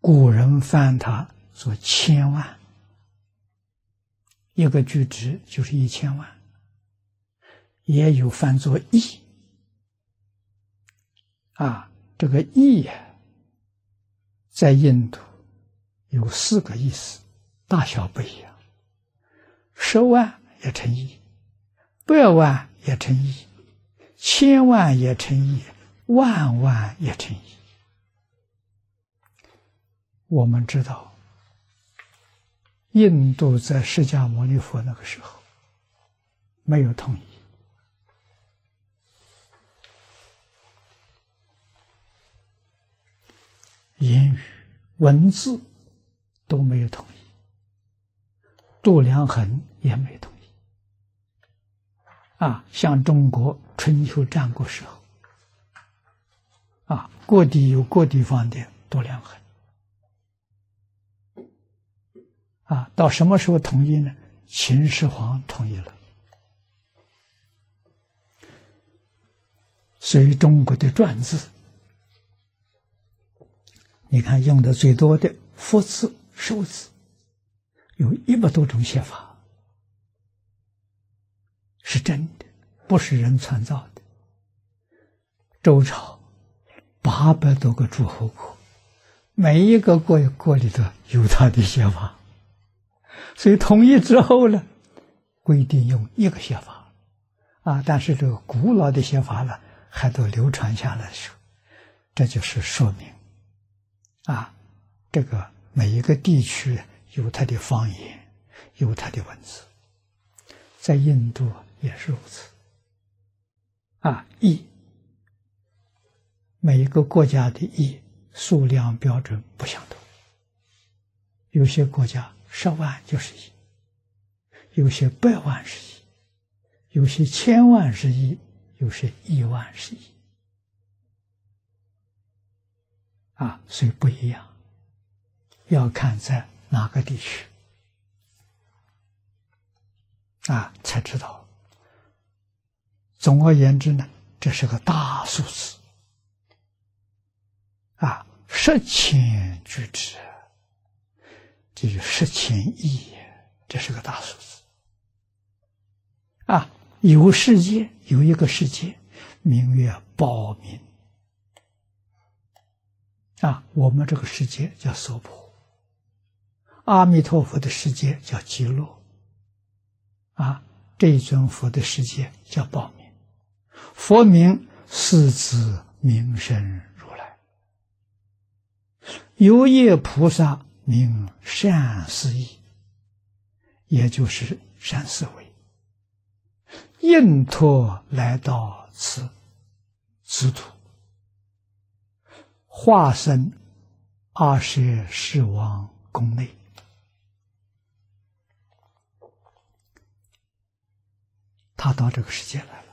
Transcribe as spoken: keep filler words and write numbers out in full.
古人翻它做千万，一个句值就是一千万，也有翻作亿。啊，这个亿呀，在印度有四个意思，大小不一样。十万也成亿，百万也成亿，千万也成亿，万万也成亿。我们知道，印度在释迦牟尼佛那个时候没有统一，言语、文字都没有统一，度量衡也没有统一。啊，像中国春秋战国时候，啊，各地有各地方的度量衡。啊，到什么时候统一呢？秦始皇统一了。所以中国的篆字，你看用的最多的福字、寿字，有一百多种写法，是真的，不是人创造的。周朝八百多个诸侯国，每一个国国里头有他的写法。所以统一之后呢，规定用一个写法，啊，但是这个古老的写法呢，还都流传下来的时候，这就是说明，啊，这个每一个地区有它的方言，有它的文字，在印度也是如此，啊，译，每一个国家的译数量标准不相同，有些国家十万就是亿，有些百万是亿，有些千万是亿，有些亿万是亿，啊，所以不一样，要看在哪个地区，啊，才知道。总而言之呢，这是个大数字，啊，十千句之。这就十千亿，这是个大数字啊！有世界，有一个世界，名曰报明啊。我们这个世界叫娑婆，阿弥陀佛的世界叫极乐啊。这一尊佛的世界叫报明，佛名四字明身如来，有业菩萨名善思义，也就是善思维，应托来到此此土，化身阿舍世王宫内。他到这个世界来了，